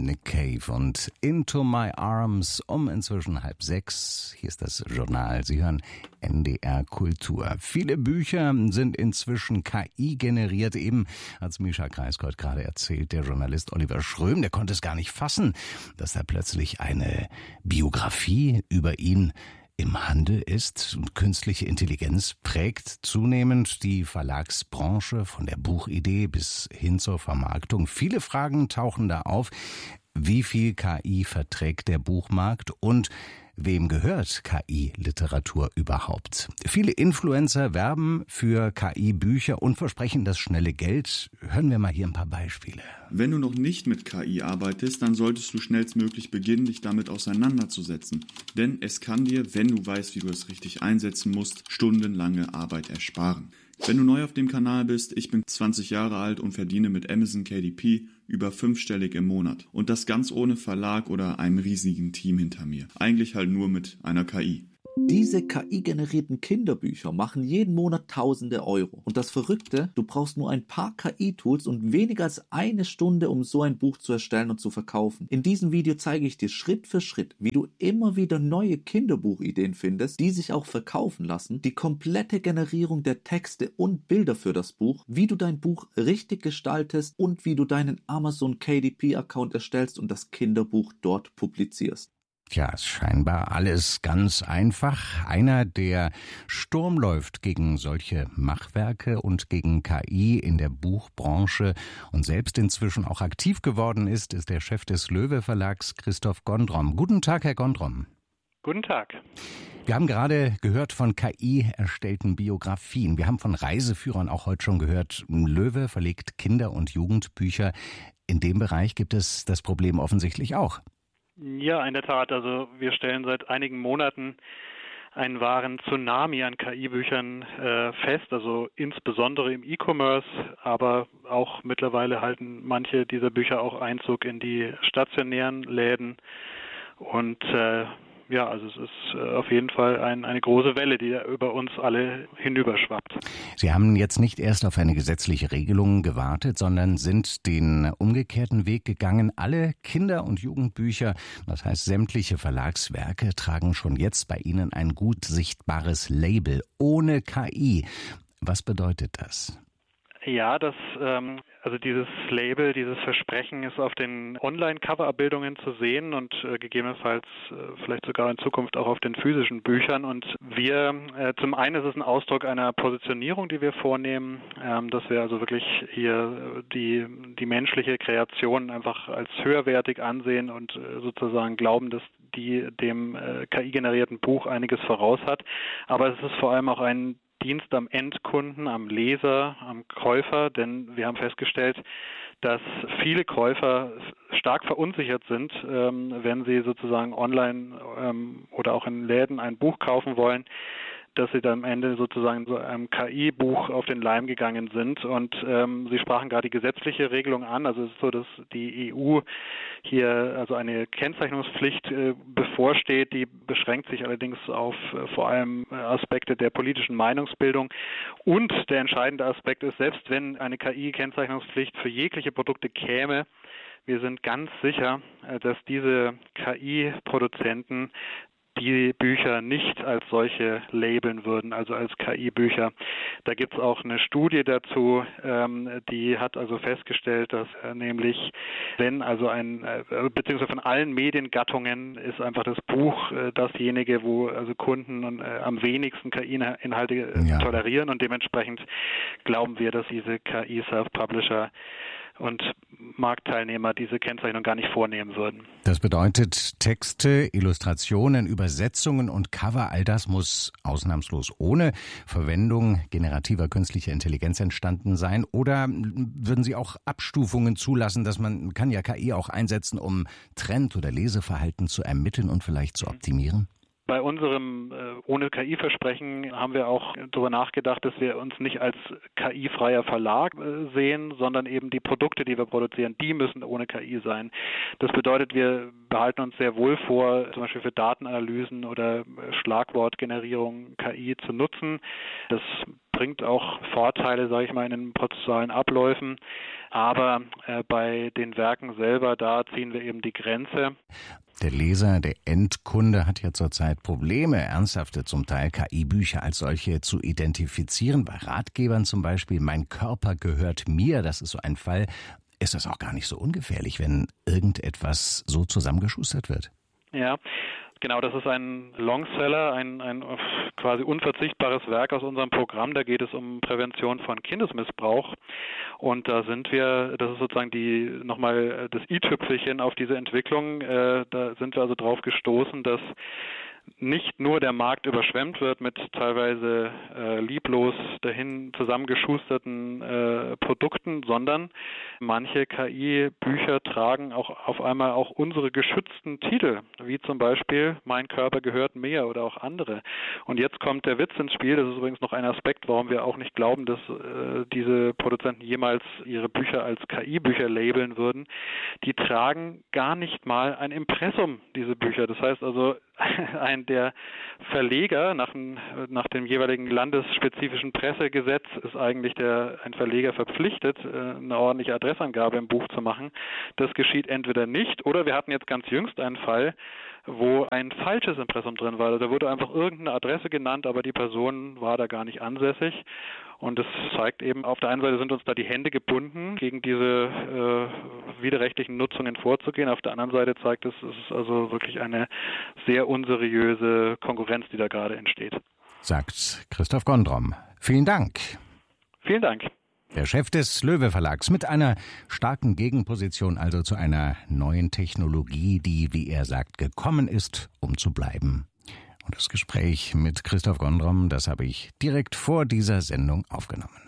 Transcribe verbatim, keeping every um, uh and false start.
Nick Cave und Into My Arms um inzwischen halb sechs. Hier ist das Journal. Sie hören N D R Kultur. Viele Bücher sind inzwischen K I generiert. Eben hat Mischa Kreisgott gerade erzählt, der Journalist Oliver Schröm, der konnte es gar nicht fassen, dass da plötzlich eine Biografie über ihn im Handel ist. Und künstliche Intelligenz prägt zunehmend die Verlagsbranche von der Buchidee bis hin zur Vermarktung. Viele Fragen tauchen da auf. Wie viel K I verträgt der Buchmarkt und wem gehört K I-Literatur überhaupt? Viele Influencer werben für K I-Bücher und versprechen das schnelle Geld. Hören wir mal hier ein paar Beispiele. Wenn du noch nicht mit K I arbeitest, dann solltest du schnellstmöglich beginnen, dich damit auseinanderzusetzen. Denn es kann dir, wenn du weißt, wie du es richtig einsetzen musst, stundenlange Arbeit ersparen. Wenn du neu auf dem Kanal bist, ich bin zwanzig Jahre alt und verdiene mit Amazon K D P über fünfstellig im Monat. Und das ganz ohne Verlag oder einem riesigen Team hinter mir. Eigentlich halt nur mit einer K I. Diese K I-generierten Kinderbücher machen jeden Monat tausende Euro. Und das Verrückte, du brauchst nur ein paar K I-Tools und weniger als eine Stunde, um so ein Buch zu erstellen und zu verkaufen. In diesem Video zeige ich dir Schritt für Schritt, wie du immer wieder neue Kinderbuchideen findest, die sich auch verkaufen lassen, die komplette Generierung der Texte und Bilder für das Buch, wie du dein Buch richtig gestaltest und wie du deinen Amazon K D P-Account erstellst und das Kinderbuch dort publizierst. Tja, ist scheinbar alles ganz einfach. Einer, der Sturm läuft gegen solche Machwerke und gegen K I in der Buchbranche und selbst inzwischen auch aktiv geworden ist, ist der Chef des Löwe Verlags, Christoph Gondrom. Guten Tag, Herr Gondrom. Guten Tag. Wir haben gerade gehört von K I erstellten Biografien. Wir haben von Reiseführern auch heute schon gehört. Löwe verlegt Kinder- und Jugendbücher. In dem Bereich gibt es das Problem offensichtlich auch. Ja, in der Tat. Also wir stellen seit einigen Monaten einen wahren Tsunami an K I-Büchern äh, fest, also insbesondere im E-Commerce, aber auch mittlerweile halten manche dieser Bücher auch Einzug in die stationären Läden. Und äh, ja, also es ist äh, auf jeden Fall ein, eine große Welle, die über uns alle hinüberschwappt. Sie haben jetzt nicht erst auf eine gesetzliche Regelung gewartet, sondern sind den umgekehrten Weg gegangen. Alle Kinder- und Jugendbücher, das heißt sämtliche Verlagswerke, tragen schon jetzt bei Ihnen ein gut sichtbares Label ohne K I. Was bedeutet das? Ja, das, ähm, also dieses Label, dieses Versprechen ist auf den Online-Cover-Abbildungen zu sehen und äh, gegebenenfalls äh, vielleicht sogar in Zukunft auch auf den physischen Büchern. Und wir, äh, zum einen ist es ein Ausdruck einer Positionierung, die wir vornehmen, ähm, dass wir also wirklich hier die, die menschliche Kreation einfach als höherwertig ansehen und äh, sozusagen glauben, dass die dem äh, K I-generierten Buch einiges voraus hat. Aber es ist vor allem auch ein Dienst am Endkunden, am Leser, am Käufer, denn wir haben festgestellt, dass viele Käufer stark verunsichert sind, ähm, wenn sie sozusagen online ähm, oder auch in Läden ein Buch kaufen wollen, dass sie dann am Ende sozusagen so einem K I-Buch auf den Leim gegangen sind. Und ähm, Sie sprachen gerade die gesetzliche Regelung an. Also es ist so, dass die E U hier also eine Kennzeichnungspflicht äh, bevorsteht. Die beschränkt sich allerdings auf äh, vor allem äh, Aspekte der politischen Meinungsbildung. Und der entscheidende Aspekt ist, selbst wenn eine K I-Kennzeichnungspflicht für jegliche Produkte käme, wir sind ganz sicher, äh, dass diese K I-Produzenten die Bücher nicht als solche labeln würden, also als K I-Bücher. Da gibt es auch eine Studie dazu, ähm, die hat also festgestellt, dass äh, nämlich, wenn also ein, äh, beziehungsweise von allen Mediengattungen ist einfach das Buch äh, dasjenige, wo also Kunden äh, am wenigsten K I-Inhalte äh, ja. tolerieren und dementsprechend glauben wir, dass diese K I-Self-Publisher und Marktteilnehmer diese Kennzeichnung gar nicht vornehmen würden. Das bedeutet, Texte, Illustrationen, Übersetzungen und Cover, all das muss ausnahmslos ohne Verwendung generativer künstlicher Intelligenz entstanden sein. Oder würden Sie auch Abstufungen zulassen, dass man kann ja K I auch einsetzen, um Trend- oder Leseverhalten zu ermitteln und vielleicht zu optimieren? Bei unserem äh, ohne K I-Versprechen haben wir auch darüber nachgedacht, dass wir uns nicht als K I-freier Verlag äh, sehen, sondern eben die Produkte, die wir produzieren, die müssen ohne K I sein. Das bedeutet, wir behalten uns sehr wohl vor, zum Beispiel für Datenanalysen oder Schlagwortgenerierung K I zu nutzen. Das bringt auch Vorteile, sage ich mal, in den prozessualen Abläufen. Aber äh, bei den Werken selber, da ziehen wir eben die Grenze. Der Leser, der Endkunde hat ja zurzeit Probleme, ernsthafte zum Teil K I-Bücher als solche zu identifizieren. Bei Ratgebern zum Beispiel, mein Körper gehört mir, das ist so ein Fall. Ist das auch gar nicht so ungefährlich, wenn irgendetwas so zusammengeschustert wird? Ja, genau, das ist ein Longseller, ein, ein quasi unverzichtbares Werk aus unserem Programm. Da geht es um Prävention von Kindesmissbrauch. Und da sind wir, das ist sozusagen die nochmal das i-Tüpfelchen auf diese Entwicklung. Äh, da sind wir also drauf gestoßen, dass nicht nur der Markt überschwemmt wird mit teilweise äh, lieblos dahin zusammengeschusterten äh, Produkten, sondern manche K I-Bücher tragen auch auf einmal auch unsere geschützten Titel, wie zum Beispiel Mein Körper gehört mir oder auch andere. Und jetzt kommt der Witz ins Spiel, das ist übrigens noch ein Aspekt, warum wir auch nicht glauben, dass äh, diese Produzenten jemals ihre Bücher als K I-Bücher labeln würden. Die tragen gar nicht mal ein Impressum, diese Bücher. Das heißt also, ein der Verleger nach dem, nach dem jeweiligen landesspezifischen Pressegesetz ist eigentlich der ein Verleger verpflichtet, eine ordentliche Adressangabe im Buch zu machen. Das geschieht entweder nicht oder wir hatten jetzt ganz jüngst einen Fall, wo ein falsches Impressum drin war. Da wurde einfach irgendeine Adresse genannt, aber die Person war da gar nicht ansässig. Und das zeigt eben, auf der einen Seite sind uns da die Hände gebunden, gegen diese äh, widerrechtlichen Nutzungen vorzugehen. Auf der anderen Seite zeigt es, es ist also wirklich eine sehr unseriöse Konkurrenz, die da gerade entsteht. Sagt Christoph Gondrom. Vielen Dank. Vielen Dank. Der Chef des Löwe Verlags mit einer starken Gegenposition also zu einer neuen Technologie, die, wie er sagt, gekommen ist, um zu bleiben. Und das Gespräch mit Christoph Gondrom, das habe ich direkt vor dieser Sendung aufgenommen.